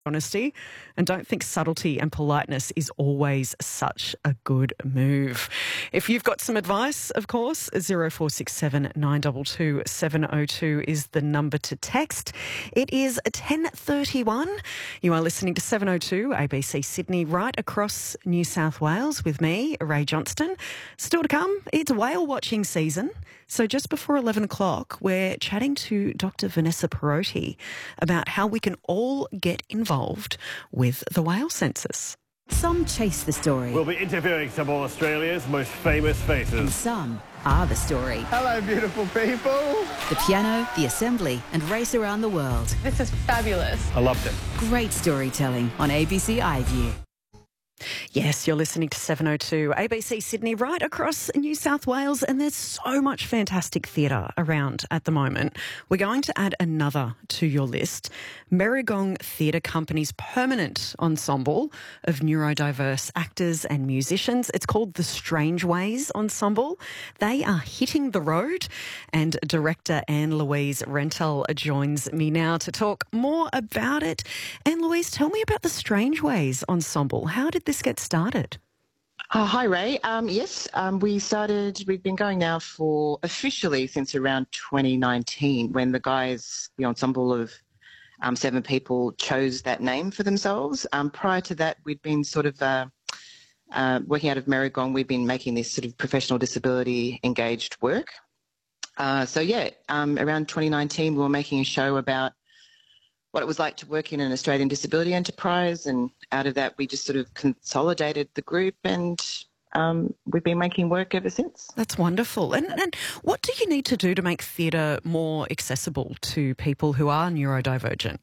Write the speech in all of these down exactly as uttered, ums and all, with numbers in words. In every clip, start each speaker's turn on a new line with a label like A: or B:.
A: honesty, and don't think subtlety and politeness is always such a good move. If you've got some advice, of course, zero four six seven nine two two seven zero two is the number to text. It is ten thirty-one. You are listening to seven oh two A B C Sydney, right across New South Wales with me, Ray Johnston. Still to come, it's whale watching season. So just before eleven o'clock, we're chatting to Doctor Vanessa Perotti about how we can all get involved with the whale census.
B: Some chase the story.
C: We'll be interviewing some of Australia's most famous
B: And
C: faces.
B: some are the story.
D: Hello, beautiful people.
B: The piano, the assembly, and race around the world.
E: This is fabulous.
C: I loved it.
B: Great storytelling on A B C iView.
A: Yes, you're listening to seven oh two A B C Sydney, right across New South Wales, and there's so much fantastic theatre around at the moment. We're going to add another to your list. Merigong Theatre Company's permanent ensemble of neurodiverse actors and musicians. It's called the Strangeways Ensemble. They are hitting the road, and director Anne-Louise Rental joins me now to talk more about it. Anne-Louise, tell me about the Strangeways Ensemble. How did this get started?
F: Oh, hi, Ray. Um, yes, um, we started, we've been going now for officially since around twenty nineteen when the guys, the ensemble of um, seven people chose that name for themselves. Um, prior to that, we'd been sort of uh, uh, working out of Merigong. We've been making this sort of professional disability engaged work. Uh, so, yeah, um, around twenty nineteen, we were making a show about what it was like to work in an Australian disability enterprise, and out of that we just sort of consolidated the group, and um, we've been making work ever since.
A: That's wonderful. And, and what do you need to do to make theatre more accessible to people who are neurodivergent?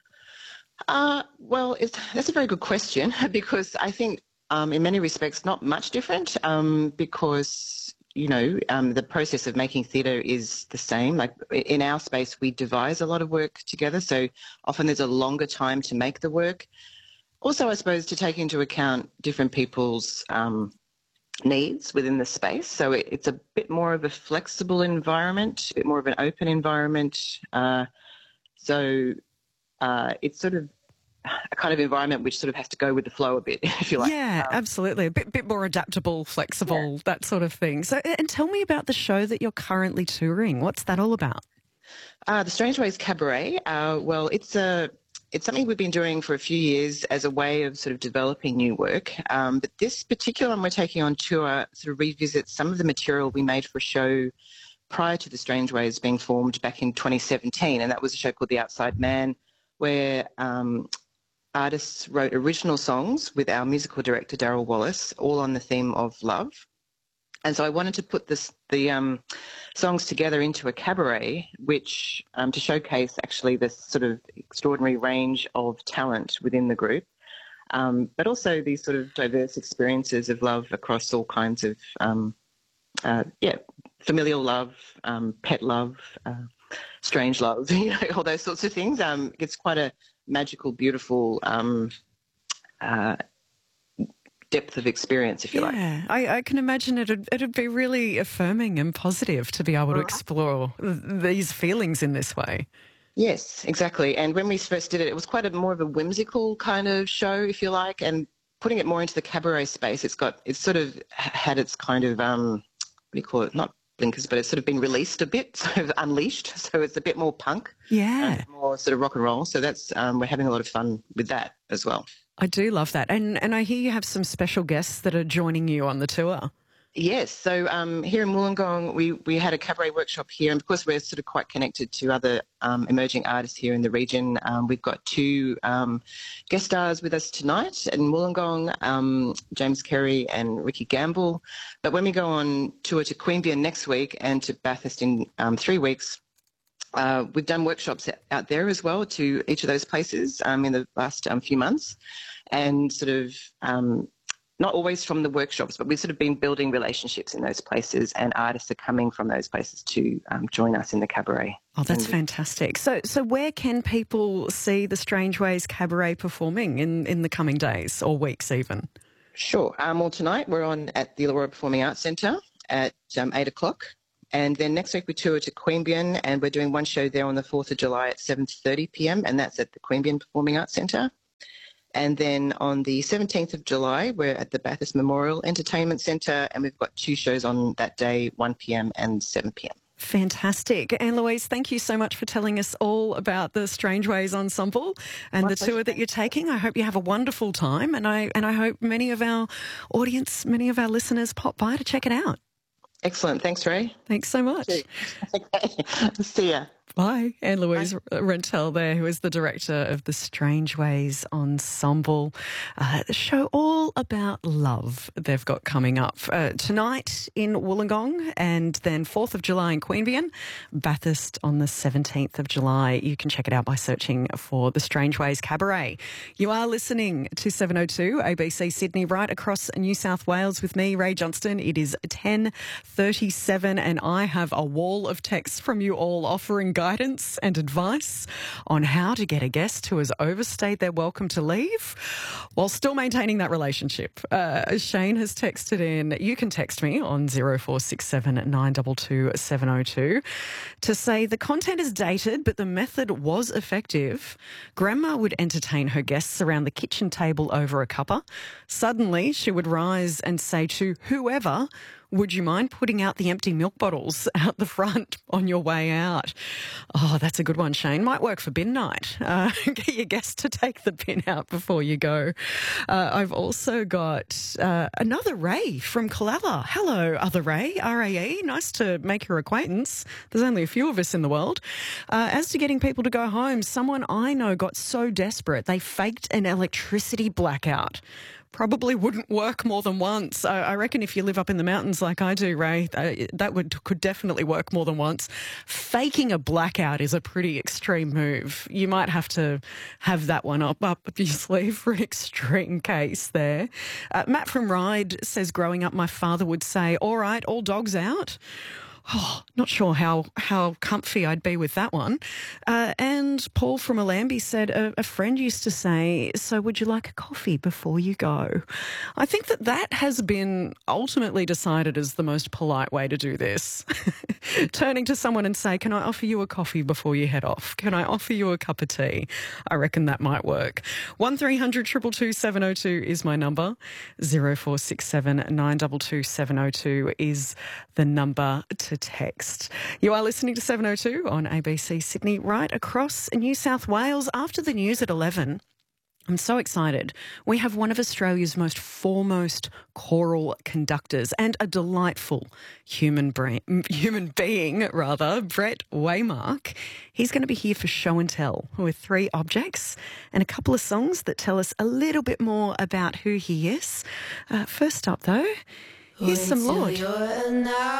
F: Uh, well, it's, that's a very good question because I think um, in many respects not much different um, because you know, um, the process of making theatre is the same. Like in our space, we devise a lot of work together, so often there's a longer time to make the work. Also, I suppose, to take into account different people's um, needs within the space. So it, it's a bit more of a flexible environment, a bit more of an open environment. Uh, so uh, it's sort of a kind of environment which sort of has to go with the flow a bit, if you like.
A: Yeah,
F: um,
A: absolutely. A bit, bit more adaptable, flexible,
F: yeah.
A: that sort of thing. So, and tell me about the show that you're currently touring. What's that all about?
F: Uh, the Strangeways Cabaret. Uh, well, it's a it's something we've been doing for a few years as a way of sort of developing new work. Um, but this particular one we're taking on tour sort of revisits some of the material we made for a show prior to the Strangeways being formed back in twenty seventeen, and that was a show called The Outside Man, where um, artists wrote original songs with our musical director, Daryl Wallace, all on the theme of love. And so I wanted to put this, the um, songs together into a cabaret, which um, to showcase actually this sort of extraordinary range of talent within the group, um, but also these sort of diverse experiences of love across all kinds of, um, uh, yeah, familial love, um, pet love, uh, strange love, you know, all those sorts of things. Um, it's quite a magical, beautiful um, uh, depth of experience, if you like.
A: Yeah, I, I can imagine it'd, it'd be really affirming and positive to be able to explore th- these feelings in this way.
F: Yes, exactly. And when we first did it, it was quite a more of a whimsical kind of show, if you like, and putting it more into the cabaret space, it's got, it's sort of had its kind of, um, what do you call it, not blinkers, but it's sort of been released a bit, sort of unleashed. So it's a bit more punk,
A: Yeah.
F: uh, more sort of rock and roll. So that's um, we're having a lot of fun with that as well.
A: I do love that. And and I hear you have some special guests that are joining you on the tour.
F: Yes. So um, here in Wollongong, we, we had a cabaret workshop here, and because we're sort of quite connected to other um, emerging artists here in the region, um, we've got two um, guest stars with us tonight in Wollongong, um, James Kerry and Ricky Gamble. But when we go on tour to Queanbeyan next week and to Bathurst in um, three weeks, uh, we've done workshops out there as well to each of those places um, in the last um, few months, and sort of um, not always from the workshops, but we've sort of been building relationships in those places, and artists are coming from those places to um, join us in the cabaret.
A: Oh, that's
F: and,
A: fantastic. So so where can people see the Strangeways Cabaret performing in, in the coming days or weeks even?
F: Sure. Um, well, tonight we're on at the Illawarra Performing Arts Centre at um, eight o'clock. And then next week we tour to Queanbeyan, and we're doing one show there on the fourth of July at seven thirty p m, and that's at the Queanbeyan Performing Arts Centre. And then on the seventeenth of July, we're at the Bathurst Memorial Entertainment Centre, and we've got two shows on that day, one p.m. and seven p.m.
A: Fantastic. Anne-Louise, thank you so much for telling us all about the Strangeways Ensemble and
F: My
A: the
F: pleasure.
A: tour that you're taking. I hope you have a wonderful time, and I and I hope many of our audience, many of our listeners pop by to check it out.
F: Excellent. Thanks, Ray.
A: Thanks so much.
F: Okay. See ya.
A: Bye. Anne-Louise Rentel there, who is the director of the Strangeways Ensemble. Uh, the show all about love they've got coming up uh, tonight in Wollongong, and then fourth of July in Queanbeyan, Bathurst on the seventeenth of July. You can check it out by searching for the Strangeways Cabaret. You are listening to seven oh two A B C Sydney, right across New South Wales with me, Ray Johnston. It is ten thirty-seven and I have a wall of texts from you all offering guidance and advice on how to get a guest who has overstayed their welcome to leave while still maintaining that relationship. Uh, Shane has texted in. You can text me on zero four six seven nine two two seven oh two to say the content is dated but the method was effective. Grandma would entertain her guests around the kitchen table over a cuppa. Suddenly she would rise and say to whoever, would you mind putting out the empty milk bottles out the front on your way out? Oh, that's a good one, Shane. Might work for bin night. Uh, get your guests to take the bin out before you go. Uh, I've also got uh, another Ray from Kalala. Hello, other Ray, R A E. Nice to make your acquaintance. There's only a few of us in the world. Uh, as to getting people to go home, someone I know got so desperate they faked an electricity blackout. Probably wouldn't work more than once. I, I reckon if you live up in the mountains like I do, Ray, uh, that would could definitely work more than once. Faking a blackout is a pretty extreme move. You might have to have that one up, up your sleeve for an extreme case there. Uh, Matt from Ryde says, growing up, my father would say, all right, all dogs out. Oh, not sure how, how comfy I'd be with that one. Uh, and Paul from Allambie said a, a friend used to say, so would you like a coffee before you go? I think that that has been ultimately decided as the most polite way to do this. Turning to someone and say, can I offer you a coffee before you head off? Can I offer you a cup of tea? I reckon that might work. one three hundred two two two seven oh two is my number. zero four six seven nine two two seven oh two is the number to text. You are listening to seven oh two on A B C Sydney, right across New South Wales. After the news at eleven, I'm so excited. We have one of Australia's most foremost choral conductors and a delightful human brain, human being, rather, Brett Waymark. He's going to be here for show and tell with three objects and a couple of songs that tell us a little bit more about who he is. Uh, first up, though, here's some Lord.